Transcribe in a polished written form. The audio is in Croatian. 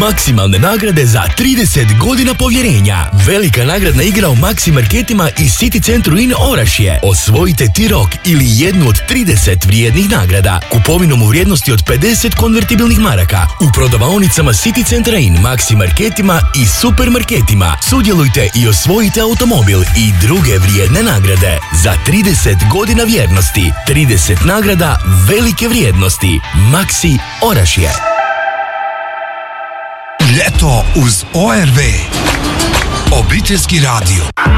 Maksimalne nagrade za 30 godina povjerenja. Velika nagradna igra u Maxi Marketima i City Centru in Orašje. Osvojite T-Roc ili jednu od 30 vrijednih nagrada. Kupovinom u vrijednosti od 50 konvertibilnih maraka. U prodavaonicama City Centra in, Maxi Marketima i Supermarketima. Sudjelujte i osvojite automobil i druge vrijedne nagrade. Za 30 godina vjernosti. 30 nagrada velike vrijednosti. Maxi Orašje. Ljeto uz ORV. Obiteljski radio.